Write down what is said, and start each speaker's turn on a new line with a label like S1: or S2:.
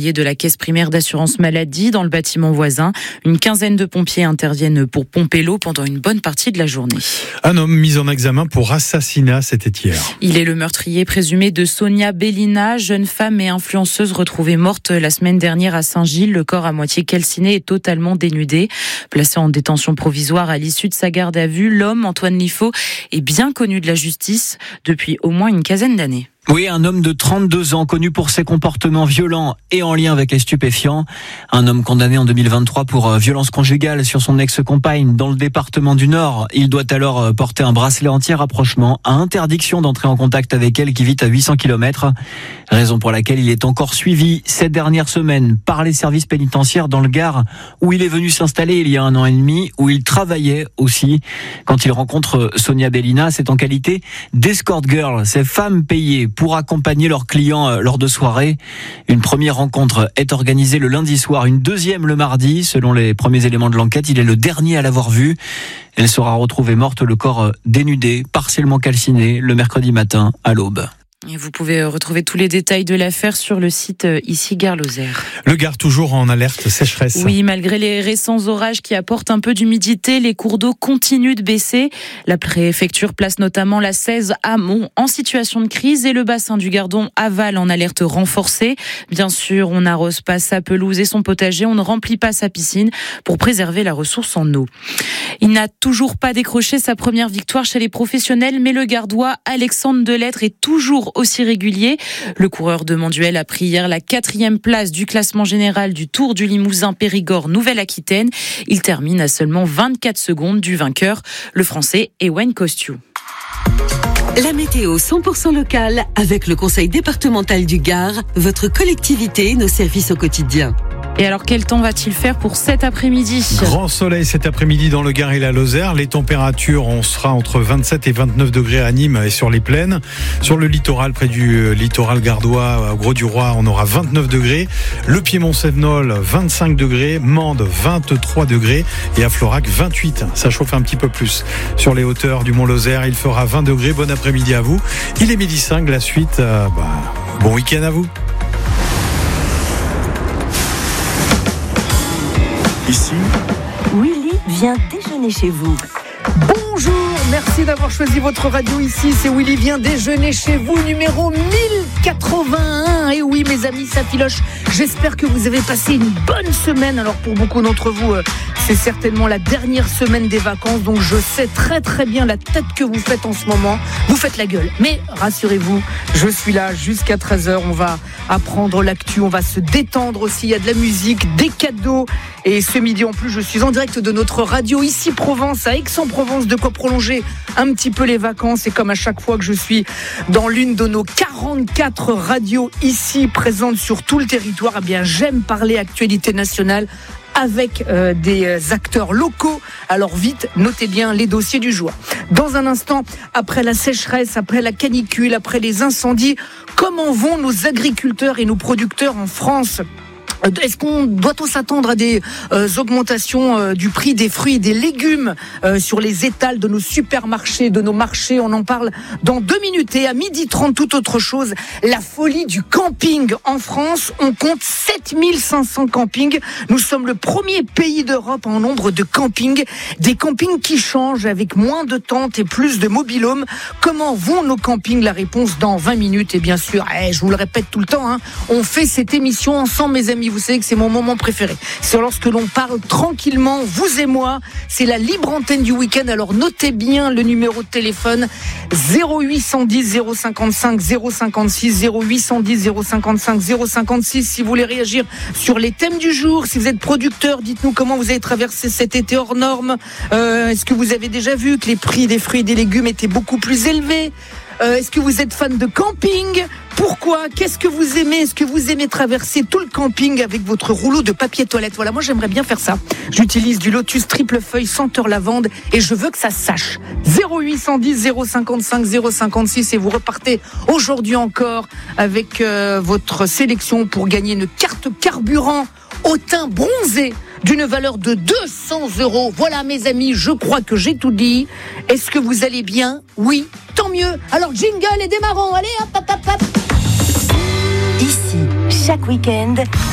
S1: salariés de la caisse primaire d'assurance maladie dans le bâtiment voisin. Une quinzaine de pompiers interviennent pour pomper l'eau pendant une bonne partie de la journée.
S2: Un homme mis en examen pour assassinat, c'était hier.
S1: Il est le meurtrier présumé de Sonia Bellina, jeune femme et influenceuse retrouvée morte la semaine dernière à Saint-Gilles. Le corps à moitié calciné et totalement dénudé. Placé en détention provisoire à l'issue de sa garde à vue, l'homme, Antoine Liffaut, est bien connu de la justice depuis au moins une quinzaine d'années.
S3: Oui, un homme de 32 ans, connu pour ses comportements violents et en lien avec les stupéfiants. Un homme condamné en 2023 pour violence conjugale sur son ex-compagne dans le département du Nord. Il doit alors porter un bracelet anti-rapprochement à interdiction d'entrer en contact avec elle qui vit à 800 km. Raison pour laquelle il est encore suivi cette dernière semaine par les services pénitentiaires dans le Gard, où il est venu s'installer il y a 1 an et demi, où il travaillait aussi. Quand il rencontre Sonia Bellina, c'est en qualité d'escort girl, ces femmes payées pour accompagner leurs clients lors de soirées. Une première rencontre est organisée le lundi soir, une deuxième le mardi. Selon les premiers éléments de l'enquête, il est le dernier à l'avoir vue. Elle sera retrouvée morte, le corps dénudé, partiellement calciné, le mercredi matin à l'aube.
S1: Et vous pouvez retrouver tous les détails de l'affaire sur le site ici Gare-Lozère.
S2: Le Gard toujours en alerte sécheresse.
S1: Oui, malgré les récents orages qui apportent un peu d'humidité, les cours d'eau continuent de baisser. La préfecture place notamment la 16 amont en situation de crise et le bassin du Gardon aval en alerte renforcée. Bien sûr, on n'arrose pas sa pelouse et son potager, on ne remplit pas sa piscine pour préserver la ressource en eau. Il n'a toujours pas décroché sa première victoire chez les professionnels, mais le Gardois Alexandre Delettre est toujours aussi régulier. Le coureur de Manduel a pris hier la 4e place du classement général du Tour du Limousin Périgord Nouvelle-Aquitaine. Il termine à seulement 24 secondes du vainqueur, le Français Ewen Kostiou.
S4: La météo 100% locale avec le Conseil départemental du Gard, votre collectivité et nos services au quotidien.
S1: Et alors, quel temps va-t-il faire pour cet après-midi ?
S2: Grand soleil cet après-midi dans le Gard et la Lozère. Les températures, on sera entre 27 et 29 degrés à Nîmes et sur les plaines. Sur le littoral, près du littoral gardois, au Grau-du-Roi, on aura 29 degrés. Le Piémont-Sévenol, 25 degrés. Mende, 23 degrés. Et à Florac, 28. Ça chauffe un petit peu plus. Sur les hauteurs du Mont-Lozère, il fera 20 degrés. Bon après-midi à vous. Il est 12h05. La suite, bon week-end à vous.
S5: Ici,
S6: Willy vient déjeuner chez vous.
S7: Bonjour, merci d'avoir choisi votre radio ici. C'est Willy vient déjeuner chez vous, numéro 1081. Et oui, mes amis, ça filoche. J'espère que vous avez passé une bonne semaine. Alors pour beaucoup d'entre vous, c'est certainement la dernière semaine des vacances. Donc je sais très très bien la tête que vous faites en ce moment. Vous faites la gueule. Mais rassurez-vous, je suis là jusqu'à 13h. On va apprendre l'actu, on va se détendre aussi. Il y a de la musique, des cadeaux. Et ce midi en plus, je suis en direct de notre radio ici Provence, à Aix-en-Provence, de quoi prolonger un petit peu les vacances. Et comme à chaque fois que je suis dans l'une de nos 44 radios ici présentes sur tout le territoire, eh bien j'aime parler actualité nationale avec des acteurs locaux. Alors vite, notez bien les dossiers du jour. Dans un instant, après la sécheresse, après la canicule, après les incendies, comment vont nos agriculteurs et nos producteurs en France ? Doit-on s'attendre à des augmentations du prix des fruits et des légumes sur les étals de nos supermarchés, de nos marchés? On en parle dans 2 minutes. Et à 12h30, toute autre chose, la folie du camping en France. On compte 7500 campings. Nous sommes le premier pays d'Europe en nombre de campings. Des campings qui changent avec moins de tentes et plus de mobil-homes. Comment vont nos campings? La réponse dans 20 minutes. Et bien sûr, je vous le répète tout le temps, on fait cette émission ensemble, mes amis. Vous savez que c'est mon moment préféré. C'est lorsque l'on parle tranquillement, vous et moi. C'est la libre antenne du week-end. Alors notez bien le numéro de téléphone 0810 055 056 0810 055 056 si vous voulez réagir sur les thèmes du jour. Si vous êtes producteur, dites-nous comment vous avez traversé cet été hors norme. Est-ce que vous avez déjà vu que les prix des fruits et des légumes étaient beaucoup plus élevés? Est-ce que vous êtes fan de camping? Pourquoi? Qu'est-ce que vous aimez? Est-ce que vous aimez traverser tout le camping avec votre rouleau de papier toilette? Voilà, moi j'aimerais bien faire ça. J'utilise du Lotus triple feuille senteur lavande et je veux que ça sache. 0810 055 056 et vous repartez aujourd'hui encore avec votre sélection pour gagner une carte carburant au teint bronzé d'une valeur de 200 €. Voilà mes amis, je crois que j'ai tout dit. Est-ce que vous allez bien? Oui, tant mieux. Alors jingle et démarrons. Allez, hop, hop, hop, hop.
S6: Ici, chaque week-end,